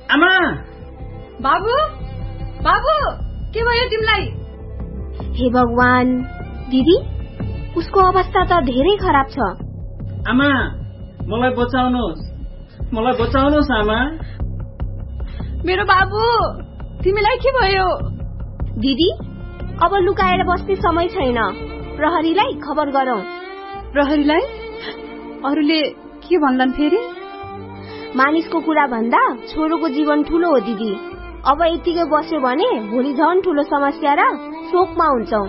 आमा बाबु बाबु के भयो तिमीलाई? हे भगवान, दिदी उसको अवस्था त धेरै खराब छ। आमा मलाई बचाउनुहोस् आमा। मेरो बाबु तिमीलाई के भयो? दिदी अब लुकाएर बस्ने समय छैन, प्रहरीलाई खबर गरौं। प्रहरीलाई? अरूले के भन्लान् फेरि? मानिसको कुरा भन्दा छोरोको जीवन ठूलो हो दिदी। अब यतिकै बस्यो भने भोलि झन् ठूलो समस्या र शोकमा हुन्छौं।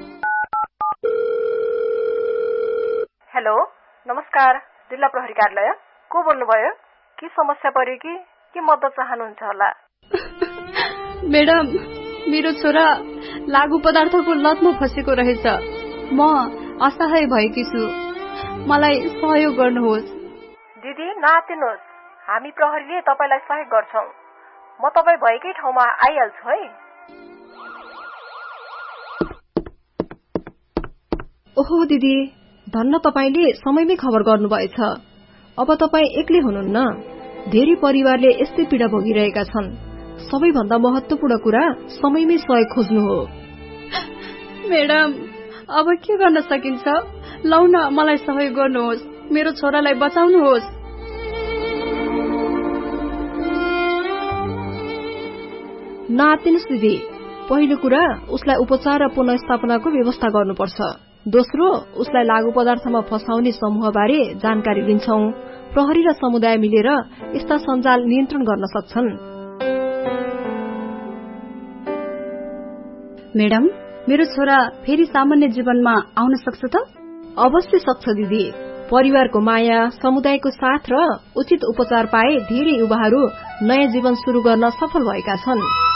हेलो, नमस्कार, जिल्ला प्रहरी कार्यालय। को बोल्नुभयो? के समस्या पर्यो कि के मद्दत चाहनुहुन्छ होला? मैडम, मेरो छोरा लागु पदार्थको लतमा फसेको रहेछ। म असहाय भएकी छु, मलाई सहयोग गर्नुहोस्। दिदी नआत्तिनुहोस्, हामी प्रहरीले तपाईलाई सहयोग गर्छौं। म तपाई भएकै ठाउँमा आइहाल्छु है। ओहो दिदी, धन्न तपाईले समयमै खबर गर्नुभएछ। अब तपाई एक्लै हुनुहुन्न। धेरै परिवारले यस्तै पीडा भोगिरहेका छन्। सबैभन्दा महत्त्वपूर्ण कुरा समयमै सहयोग खोज्नु हो। मैडम, अब के गर्न सकिन्छ? लौ न, मलाई सहयोग गर्नुहोस्, मेरो छोरालाई बचाउनुहोस्। नआत्तिनुस् दिदी, पहिलो कुरा उसलाई उपचार र पुनर्स्थापनाको व्यवस्था गर्नुपर्छ। दोस्रो, उसलाई लागु पदार्थमा फसाउने समूहबारे जानकारी दिन्छौं। प्रहरी र समुदाय मिलेर यस्ता सञ्जाल नियन्त्रण गर्न सक्छन्। मैडम, मेरो छोरा फेरि सामान्य जीवनमा आउन सक्छ त? अवश्य सक्छ दिदी। परिवारको माया, समुदायको साथ र उचित उपचार पाए धेरै युवाहरू नयाँ जीवन शुरू गर्न सफल भएका छन्।